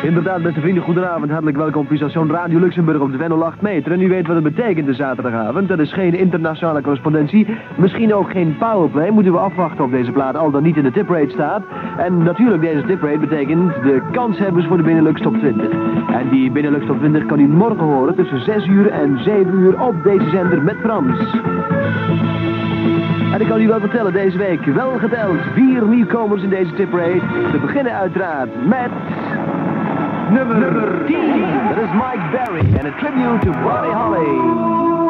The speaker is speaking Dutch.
Inderdaad, beste vrienden, goedenavond. Hartelijk welkom op Station Radio Luxemburg op de Venlo 8 meter. En u weet wat het betekent de zaterdagavond. Dat is geen internationale correspondentie. Misschien ook geen powerplay. Moeten we afwachten of deze plaat al dan niet in de tiprate staat. En natuurlijk, deze tiprate betekent de kanshebbers voor de Benelux Top 20. En die Benelux Top 20 kan u morgen horen tussen 6 uur en 7 uur op deze zender met Frans. En ik kan u wel vertellen, deze week wel geteld 4 nieuwkomers in deze tiprate. We beginnen uiteraard met... Nummer 10. Dat is Mike Berry en een tribute to Buddy Holly.